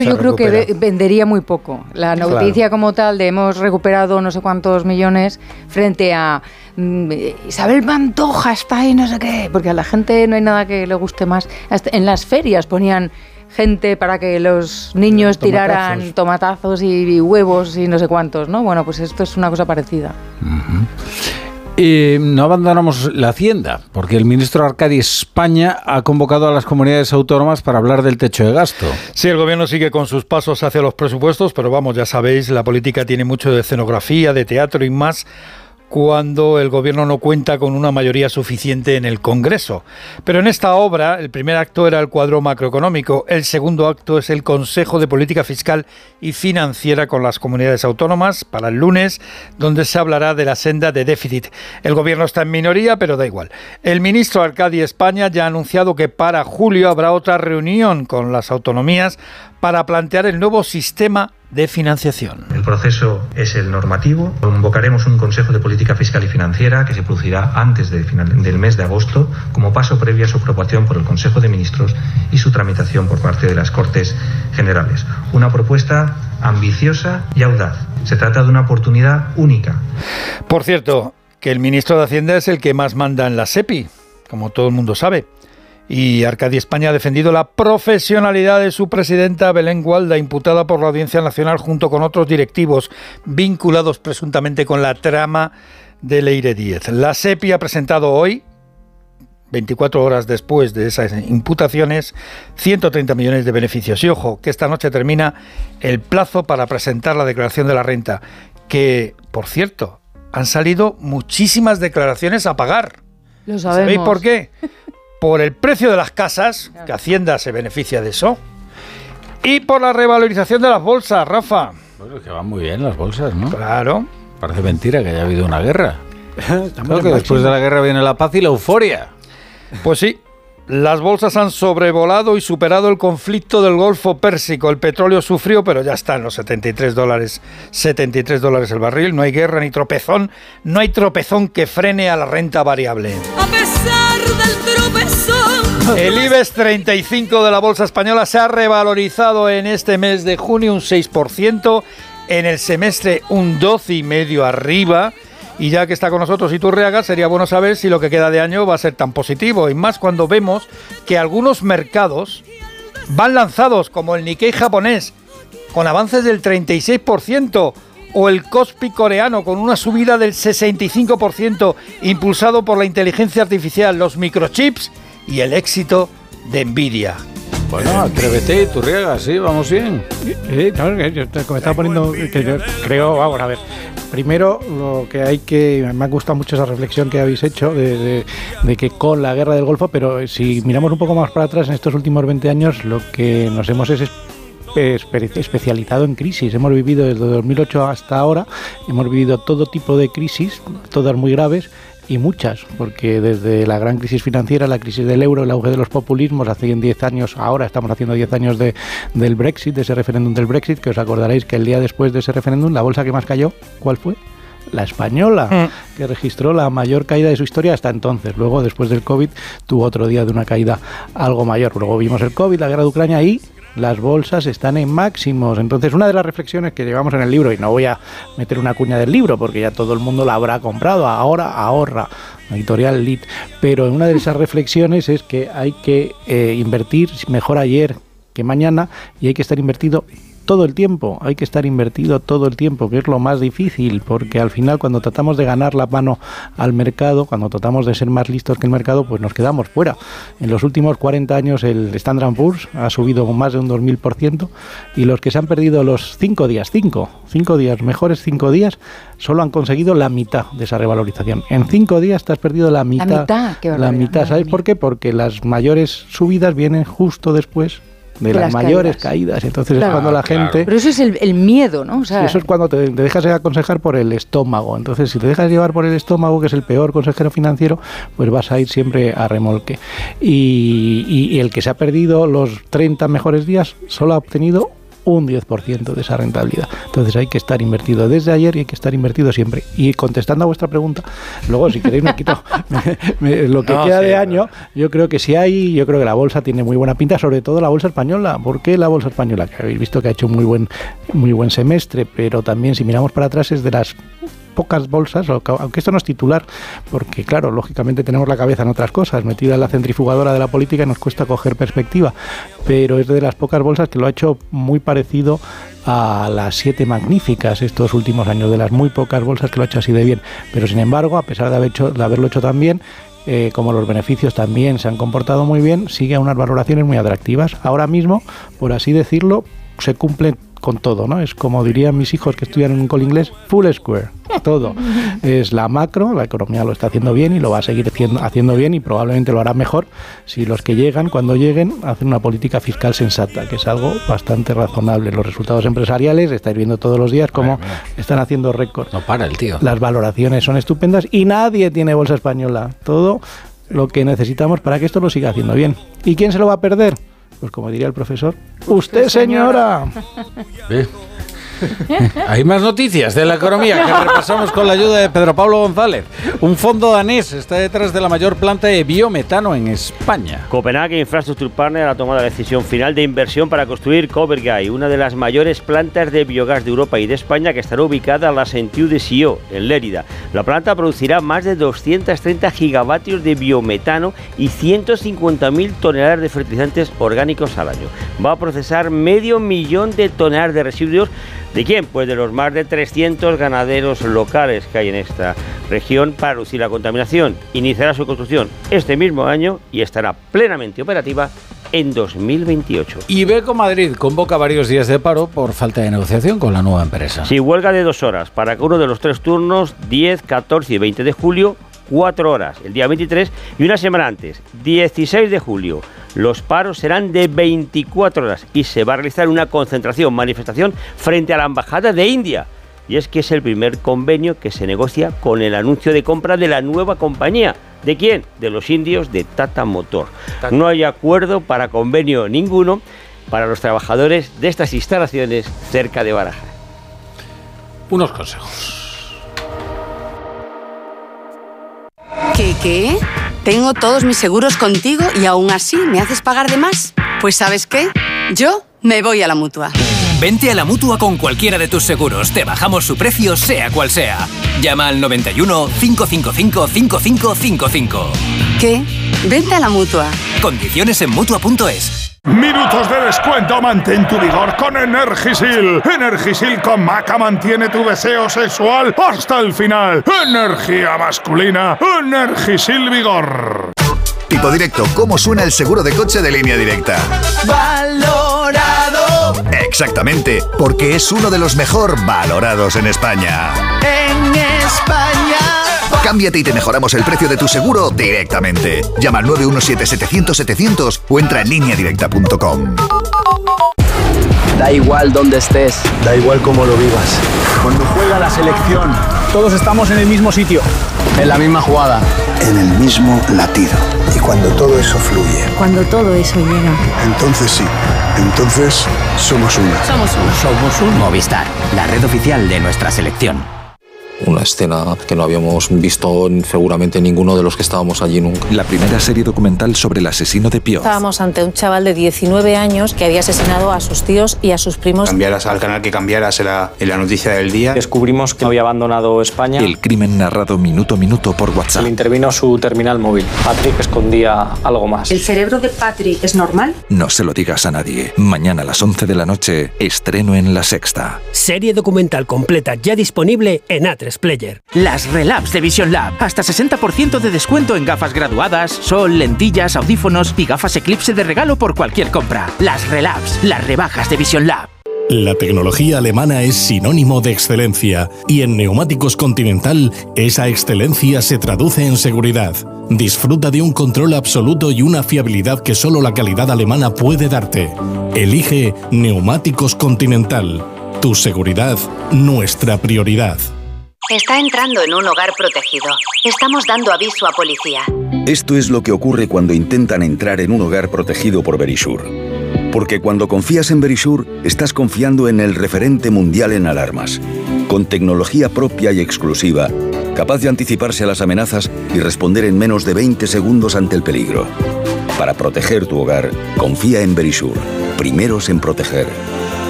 Yo creo que vendería muy poco. La noticia como tal de hemos recuperado no sé cuántos millones frente a Isabel Pantoja está ahí no sé qué, porque a la gente no hay nada que le guste más. Hasta en las ferias ponían gente para que los niños tiraran tomatazos y huevos y no sé cuántos, ¿no? Bueno, pues esto es una cosa parecida. Uh-huh. No abandonamos la Hacienda, porque el ministro Arcadi España ha convocado a las comunidades autónomas para hablar del techo de gasto. Sí, el gobierno sigue con sus pasos hacia los presupuestos, pero vamos, ya sabéis, la política tiene mucho de escenografía, de teatro y más cuando el gobierno no cuenta con una mayoría suficiente en el Congreso. Pero en esta obra, el primer acto era el cuadro macroeconómico, el segundo acto es el Consejo de Política Fiscal y Financiera con las comunidades autónomas para el lunes, donde se hablará de la senda de déficit. El gobierno está en minoría, pero da igual. El ministro Arcadi España ya ha anunciado que para julio habrá otra reunión con las autonomías para plantear el nuevo sistema de financiación. El proceso es el normativo. Convocaremos un Consejo de Política Fiscal y Financiera que se producirá antes del mes de agosto como paso previo a su aprobación por el Consejo de Ministros y su tramitación por parte de las Cortes Generales. Una propuesta ambiciosa y audaz. Se trata de una oportunidad única. Por cierto, que el ministro de Hacienda es el que más manda en la SEPI, como todo el mundo sabe. Y Arcadi España ha defendido la profesionalidad de su presidenta Belén Gualda, imputada por la Audiencia Nacional junto con otros directivos vinculados presuntamente con la trama de Leire Díez. La SEPI ha presentado hoy, 24 horas después de esas imputaciones, 130 millones de beneficios. Y ojo, que esta noche termina el plazo para presentar la declaración de la renta, que, por cierto, han salido muchísimas declaraciones a pagar. Lo sabemos. ¿Sabéis por qué? Por el precio de las casas, que Hacienda se beneficia de eso, y por la revalorización de las bolsas, Rafa. Bueno, que van muy bien las bolsas, ¿no? Claro. Parece mentira que haya habido una guerra. Creo que después de la guerra viene la paz y la euforia. Pues sí, las bolsas han sobrevolado y superado el conflicto del Golfo Pérsico. El petróleo sufrió, pero ya está en los $73 el barril. No hay guerra ni tropezón. No hay tropezón que frene a la renta variable. A pesar del tropezón. El IBEX 35 de la bolsa española se ha revalorizado en este mes de junio un 6%, en el semestre un 12,5% arriba. Y ya que está con nosotros Iturriaga, sería bueno saber si lo que queda de año va a ser tan positivo. Y más cuando vemos que algunos mercados van lanzados, como el Nikkei japonés, con avances del 36%, o el Kospi coreano, con una subida del 65%, impulsado por la inteligencia artificial, los microchips y el éxito de Nvidia. Bueno, atrévete, Iturriaga, sí, vamos bien. No, yo me estaba poniendo, que yo creo, vamos a ver. Primero, lo que hay que... Me ha gustado mucho esa reflexión que habéis hecho de que con la guerra del Golfo, pero si miramos un poco más para atrás, en estos últimos 20 años, lo que nos hemos especializado en crisis. Hemos vivido desde 2008 hasta ahora, hemos vivido todo tipo de crisis, todas muy graves, y muchas, porque desde la gran crisis financiera, la crisis del euro, el auge de los populismos, hace 10 años, ahora estamos haciendo 10 años del Brexit, de ese referéndum del Brexit, que os acordaréis que el día después de ese referéndum, la bolsa que más cayó, ¿cuál fue? La española, que registró la mayor caída de su historia hasta entonces. Luego, después del COVID, tuvo otro día de una caída algo mayor. Luego vimos el COVID, la guerra de Ucrania y las bolsas están en máximos. Entonces, una de las reflexiones que llevamos en el libro, y no voy a meter una cuña del libro porque ya todo el mundo la habrá comprado, ahora ahorra, editorial Lit, pero una de esas reflexiones es que hay que invertir mejor ayer que mañana, y hay que estar invertido todo el tiempo, hay que estar invertido todo el tiempo, que es lo más difícil, porque al final cuando tratamos de ganar la mano al mercado, cuando tratamos de ser más listos que el mercado, pues nos quedamos fuera. En los últimos 40 años el Standard & Poor's ha subido más de un 2000%, y los que se han perdido los 5 días, mejores 5 días, solo han conseguido la mitad de esa revalorización. En 5 días te has perdido la mitad. La mitad, ¿sabes por qué? Porque las mayores subidas vienen justo después de las mayores caídas. Entonces es cuando la gente... Pero eso es el miedo, ¿no? O sea, eso es cuando te dejas aconsejar por el estómago. Entonces, si te dejas llevar por el estómago, que es el peor consejero financiero, pues vas a ir siempre a remolque. Y el que se ha perdido los 30 mejores días solo ha obtenido un 10% de esa rentabilidad. Entonces hay que estar invertido desde ayer y hay que estar invertido siempre. Y contestando a vuestra pregunta, luego si queréis me quito lo que queda de año. Yo creo que yo creo que la bolsa tiene muy buena pinta, sobre todo la bolsa española. ¿Por qué la bolsa española? Que habéis visto que ha hecho un muy buen semestre, pero también si miramos para atrás es de las pocas bolsas, aunque esto no es titular, porque claro, lógicamente tenemos la cabeza en otras cosas, metida en la centrifugadora de la política y nos cuesta coger perspectiva, pero es de las pocas bolsas que lo ha hecho muy parecido a las 7 magníficas estos últimos años, de las muy pocas bolsas que lo ha hecho así de bien, pero sin embargo, a pesar de haberlo hecho tan bien, como los beneficios también se han comportado muy bien, sigue a unas valoraciones muy atractivas. Ahora mismo, por así decirlo, se cumplen con todo, ¿no? Es como dirían mis hijos que estudian en un cole inglés, full square, todo. Es la macro, la economía lo está haciendo bien y lo va a seguir haciendo bien y probablemente lo hará mejor si los que llegan, cuando lleguen, hacen una política fiscal sensata, que es algo bastante razonable. Los resultados empresariales, estáis viendo todos los días cómo están haciendo récord. No para el tío. Las valoraciones son estupendas y nadie tiene bolsa española. Todo lo que necesitamos para que esto lo siga haciendo bien. ¿Y quién se lo va a perder? Pues como diría el profesor, ¡usted, señora! Hay más noticias de la economía que repasamos con la ayuda de Pedro Pablo González. Un fondo danés está detrás de la mayor planta de biometano en España. Copenhague Infrastructure Partners ha tomado la decisión final de inversión para construir Cobergay, una de las mayores plantas de biogás de Europa y de España, que estará ubicada en la Sentiu de Sió, en Lérida. La planta producirá más de 230 gigavatios de biometano y 150.000 toneladas de fertilizantes orgánicos al año. Va a procesar 500.000 de toneladas de residuos. ¿De quién? Pues de los más de 300 ganaderos locales que hay en esta región para reducir la contaminación. Iniciará su construcción este mismo año y estará plenamente operativa en 2028. Iveco Madrid convoca varios días de paro por falta de negociación con la nueva empresa. Sí, huelga de 2 horas para cada uno de los 3 turnos, 10, 14 y 20 de julio, 4 horas el día 23 y una semana antes, 16 de julio. Los paros serán de 24 horas y se va a realizar una manifestación frente a la Embajada de India. Y es que es el primer convenio que se negocia con el anuncio de compra de la nueva compañía. ¿De quién? De los indios de Tata Motor. No hay acuerdo para convenio ninguno para los trabajadores de estas instalaciones cerca de Barajas. Unos consejos. ¿Qué? Tengo todos mis seguros contigo y aún así me haces pagar de más. Pues ¿sabes qué? Yo me voy a la Mutua. Vente a la Mutua con cualquiera de tus seguros. Te bajamos su precio, sea cual sea. Llama al 91 555 5555. ¿Qué? Vente a la Mutua. Condiciones en Mutua.es. Minutos de descuento, mantén tu vigor con Energisil. Energisil con Maca mantiene tu deseo sexual hasta el final. Energía masculina, Energisil Vigor. Tipo Directo, ¿cómo suena el seguro de coche de Línea Directa? ¡Valorado! Exactamente, porque es uno de los mejor valorados en España. En España. Cámbiate y te mejoramos el precio de tu seguro directamente. Llama al 917-700-700 o entra en lineadirecta.com. Da igual dónde estés, da igual cómo lo vivas. Cuando juega la selección, todos estamos en el mismo sitio, en la misma jugada, en el mismo latido. Y cuando todo eso fluye, cuando todo eso llega, entonces sí, entonces somos uno. Somos uno. Movistar, la red oficial de nuestra selección. Una escena que no habíamos visto seguramente ninguno de los que estábamos allí nunca. La primera serie documental sobre el asesino de Pío. Estábamos ante un chaval de 19 años que había asesinado a sus tíos y a sus primos. Cambiaras al canal que cambiaras en la noticia del día. Descubrimos que había abandonado España. El crimen narrado minuto a minuto por WhatsApp. Le intervino su terminal móvil. Patrick escondía algo más. ¿El cerebro de Patrick es normal? No se lo digas a nadie. Mañana a las 11 de la noche, estreno en La Sexta. Serie documental completa ya disponible en A3 Player. Las Relabs de Vision Lab. Hasta 60% de descuento en gafas graduadas, sol, lentillas, audífonos y gafas Eclipse de regalo por cualquier compra. Las Relabs, las rebajas de Vision Lab. La tecnología alemana es sinónimo de excelencia y en Neumáticos Continental esa excelencia se traduce en seguridad. Disfruta de un control absoluto y una fiabilidad que solo la calidad alemana puede darte. Elige Neumáticos Continental. Tu seguridad, nuestra prioridad. Está entrando en un hogar protegido. Estamos dando aviso a policía. Esto es lo que ocurre cuando intentan entrar en un hogar protegido por Verisure. Porque cuando confías en Verisure, estás confiando en el referente mundial en alarmas. Con tecnología propia y exclusiva, capaz de anticiparse a las amenazas y responder en menos de 20 segundos ante el peligro. Para proteger tu hogar, confía en Verisure. Primeros en proteger.